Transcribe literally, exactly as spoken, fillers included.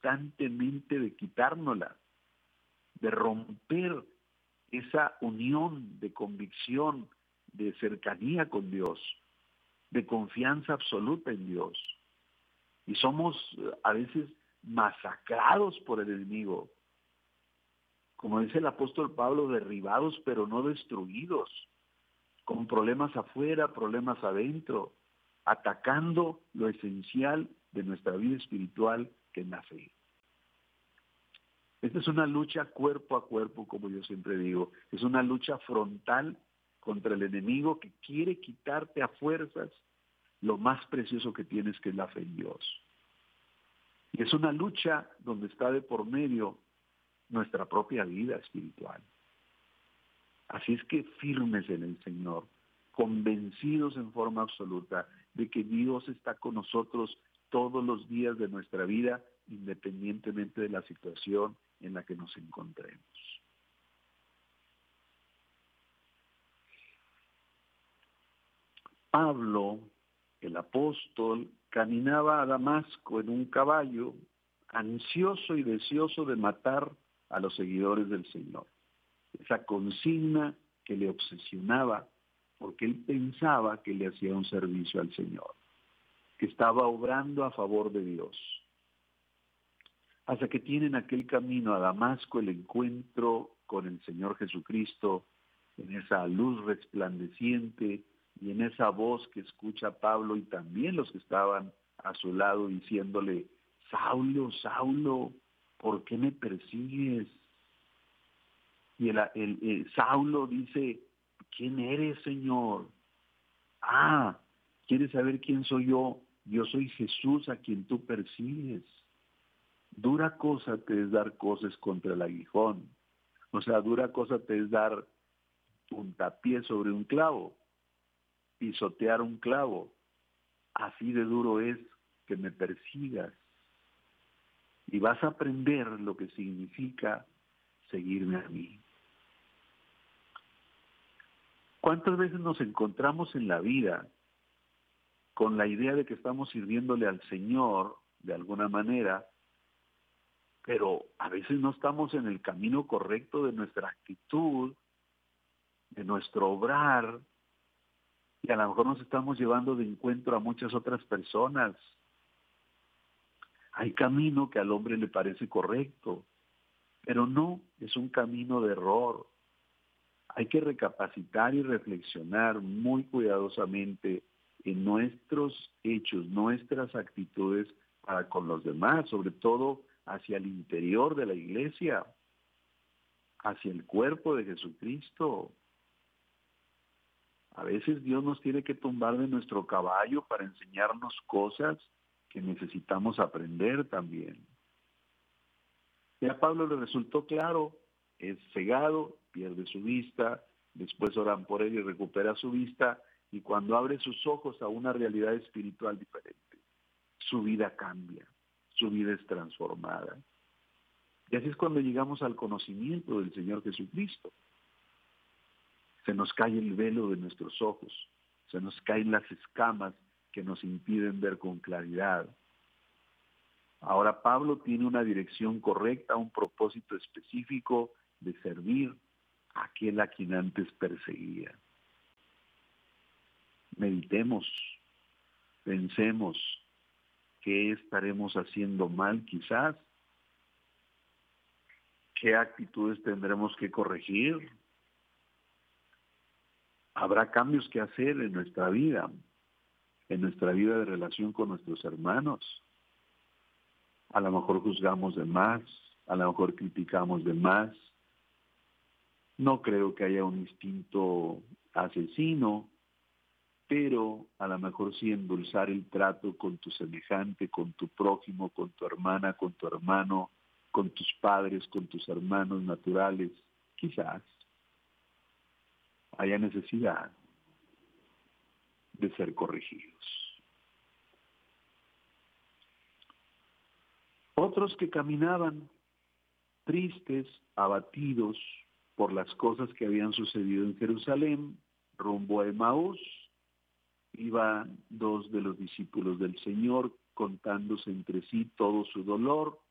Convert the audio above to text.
constantemente de quitárnosla, de romper esa unión de convicción, de cercanía con Dios, de confianza absoluta en Dios. Y somos a veces masacrados por el enemigo. Como dice el apóstol Pablo, derribados pero no destruidos, con problemas afuera, problemas adentro, atacando lo esencial de nuestra vida espiritual, que es la fe. Esta es una lucha cuerpo a cuerpo, como yo siempre digo. Es una lucha frontal contra el enemigo que quiere quitarte a fuerzas lo más precioso que tienes, que es la fe en Dios. Y es una lucha donde está de por medio nuestra propia vida espiritual. Así es que firmes en el Señor, convencidos en forma absoluta de que Dios está con nosotros todos los días de nuestra vida, independientemente de la situación en la que nos encontremos. Pablo, el apóstol, caminaba a Damasco en un caballo, ansioso y deseoso de matar a los seguidores del Señor. Esa consigna que le obsesionaba, porque él pensaba que le hacía un servicio al Señor, que estaba obrando a favor de Dios. Hasta que tiene en aquel camino a Damasco el encuentro con el Señor Jesucristo, en esa luz resplandeciente y en esa voz que escucha Pablo y también los que estaban a su lado diciéndole: Saulo, Saulo, ¿por qué me persigues? Y el, el, el Saulo dice: ¿quién eres, Señor? Ah, ¿quieres saber quién soy yo? Yo soy Jesús a quien tú persigues. Dura cosa te es dar cosas contra el aguijón. O sea, dura cosa te es dar puntapié sobre un clavo, pisotear un clavo. Así de duro es que me persigas. Y vas a aprender lo que significa seguirme a mí. ¿Cuántas veces nos encontramos en la vida con la idea de que estamos sirviéndole al Señor de alguna manera, pero a veces no estamos en el camino correcto de nuestra actitud, de nuestro obrar, y a lo mejor nos estamos llevando de encuentro a muchas otras personas? Hay camino que al hombre le parece correcto, pero no, es un camino de error. Hay que recapacitar y reflexionar muy cuidadosamente en nuestros hechos, nuestras actitudes para con los demás, sobre todo hacia el interior de la iglesia, hacia el cuerpo de Jesucristo. A veces Dios nos tiene que tumbar de nuestro caballo para enseñarnos cosas que necesitamos aprender también. Y a Pablo le resultó claro, es cegado, pierde su vista, después oran por él y recupera su vista, y cuando abre sus ojos a una realidad espiritual diferente, su vida cambia, su vida es transformada. Y así es cuando llegamos al conocimiento del Señor Jesucristo. Se nos cae el velo de nuestros ojos, se nos caen las escamas que nos impiden ver con claridad. Ahora Pablo tiene una dirección correcta, un propósito específico de servir a aquel a quien antes perseguía. Meditemos, pensemos qué estaremos haciendo mal quizás, qué actitudes tendremos que corregir. Habrá cambios que hacer en nuestra vida, en nuestra vida de relación con nuestros hermanos. A lo mejor juzgamos de más, a lo mejor criticamos de más. No creo que haya un instinto asesino, pero a lo mejor sí endulzar el trato con tu semejante, con tu prójimo, con tu hermana, con tu hermano, con tus padres, con tus hermanos naturales, quizás haya necesidad de ser corregidos. Otros que caminaban tristes, abatidos por las cosas que habían sucedido en Jerusalén, rumbo a Emaús, iban dos de los discípulos del Señor contándose entre sí todo su dolor,